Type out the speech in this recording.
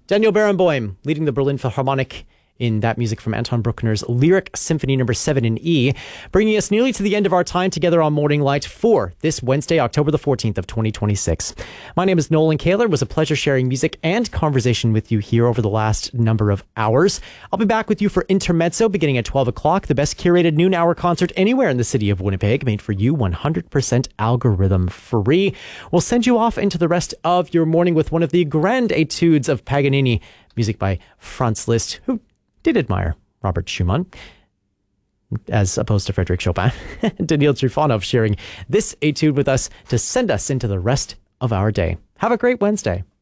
Daniel Barenboim leading the Berlin Philharmonic in that music from Anton Bruckner's Lyric Symphony No. 7 in E, bringing us nearly to the end of our time together on Morning Light for this Wednesday, October the 14th of 2026. My name is Nolan Kaler. It was a pleasure sharing music and conversation with you here over the last number of hours. I'll be back with you for Intermezzo beginning at 12 o'clock, the best curated noon hour concert anywhere in the city of Winnipeg, made for you 100% algorithm free. We'll send you off into the rest of your morning with one of the grand etudes of Paganini, music by Franz Liszt, who did admire Robert Schumann, as opposed to Frederick Chopin. Daniil Trifonov sharing this etude with us to send us into the rest of our day. Have a great Wednesday.